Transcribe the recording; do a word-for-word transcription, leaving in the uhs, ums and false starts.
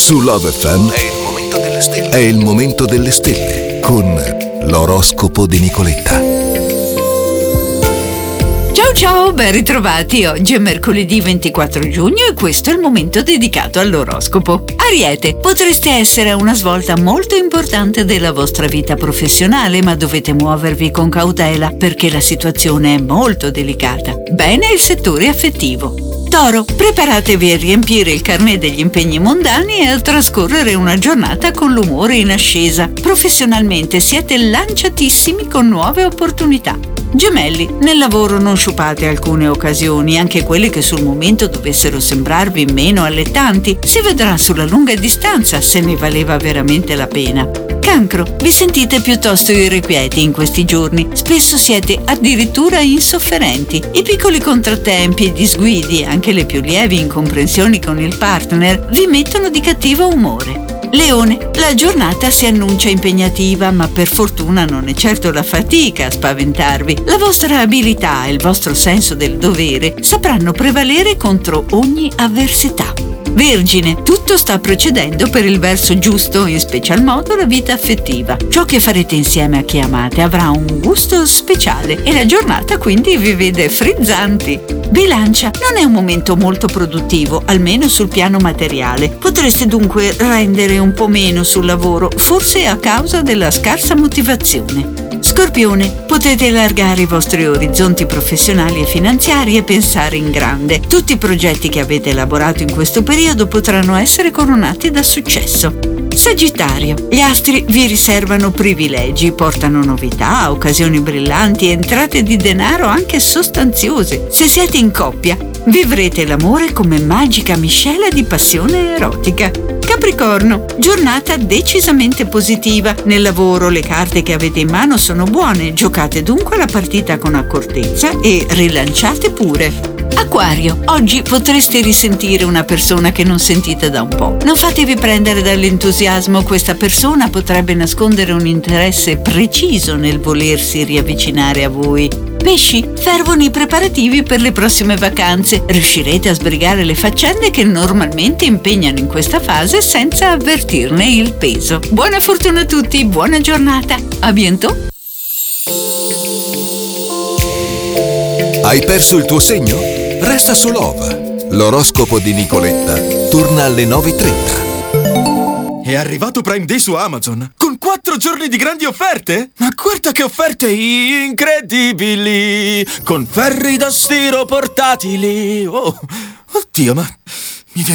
Su Love F M è il momento delle stelle. È il momento delle stelle con l'oroscopo di Nicoletta. Ciao ciao, ben ritrovati. Oggi è mercoledì ventiquattro giugno e questo è il momento dedicato all'oroscopo. Ariete, potreste essere a una svolta molto importante della vostra vita professionale, ma dovete muovervi con cautela perché la situazione è molto delicata. Bene il settore affettivo. Toro, preparatevi a riempire il carnet degli impegni mondani e a trascorrere una giornata con l'umore in ascesa. Professionalmente siete lanciatissimi con nuove opportunità. Gemelli, nel lavoro non sciupate alcune occasioni, anche quelle che sul momento dovessero sembrarvi meno allettanti. Si vedrà sulla lunga distanza se ne valeva veramente la pena. Cancro, vi sentite piuttosto irrequieti in questi giorni, spesso siete addirittura insofferenti. I piccoli contrattempi, disguidi, anche le più lievi incomprensioni con il partner vi mettono di cattivo umore. Leone, la giornata si annuncia impegnativa, ma per fortuna non è certo la fatica a spaventarvi. La vostra abilità e il vostro senso del dovere sapranno prevalere contro ogni avversità. Vergine, tutto sta procedendo per il verso giusto, in special modo la vita affettiva. Ciò che farete insieme a chi amate avrà un gusto speciale e la giornata quindi vi vede frizzanti. Bilancia, non è un momento molto produttivo, almeno sul piano materiale. Potreste dunque rendere un po' meno sul lavoro, forse a causa della scarsa motivazione. Scorpione, potete allargare i vostri orizzonti professionali e finanziari e pensare in grande. Tutti i progetti che avete elaborato in questo periodo potranno essere coronati da successo. Sagittario, gli astri vi riservano privilegi, portano novità, occasioni brillanti e entrate di denaro anche sostanziose. Se siete in coppia, vivrete l'amore come magica miscela di passione erotica. Capricorno, giornata decisamente positiva. Nel lavoro le carte che avete in mano sono buone, giocate dunque la partita con accortezza e rilanciate pure. Acquario, oggi potreste risentire una persona che non sentite da un po'. Non fatevi prendere dall'entusiasmo, questa persona potrebbe nascondere un interesse preciso nel volersi riavvicinare a voi. Pesci, fervono i preparativi per le prossime vacanze. Riuscirete a sbrigare le faccende che normalmente impegnano in questa fase senza avvertirne il peso. Buona fortuna a tutti, buona giornata. A bientôt. Hai perso il tuo segno? Resta su Love. L'oroscopo di Nicoletta torna alle nove e trenta. È arrivato Prime Day su Amazon con quattro giorni di grandi offerte? Ma guarda che offerte incredibili! Con ferri da stiro portatili! Oh, oddio, ma